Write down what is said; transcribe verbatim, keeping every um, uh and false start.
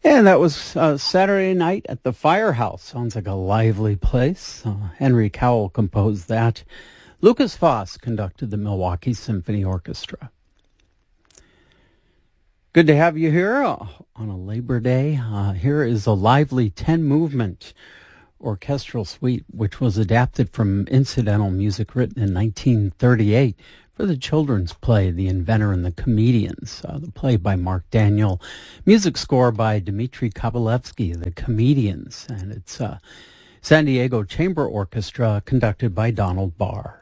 And that was uh, Saturday Night at the Firehouse. Sounds like a lively place. Uh, Henry Cowell composed that. Lucas Foss conducted the Milwaukee Symphony Orchestra. Good to have you here uh, on a Labor Day. Uh, here is a lively ten-movement orchestral suite, which was adapted from incidental music written in nineteen thirty-eight for the children's play, The Inventor and the Comedians, uh, the play by Mark Daniel, music score by Dmitri Kabalevsky, The Comedians, and it's uh, San Diego Chamber Orchestra conducted by Donald Barr.